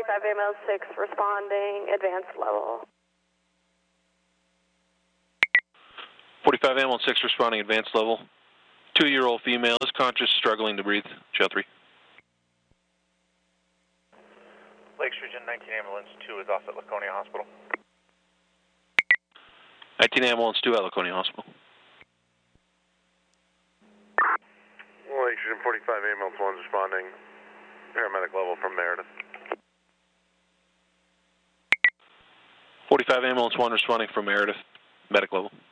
45 ambulance 6 responding, advanced level. 45 ambulance 6 responding, advanced level. 2-year-old female is conscious, struggling to breathe. Channel 3. Lakes Region 19 ambulance 2 is off at Laconia Hospital. 19 ambulance 2 at Laconia Hospital. Lakes Region 45 ambulance 1 is responding, paramedic level from Meredith. 45 ambulance 1 responding from Meredith, medic level.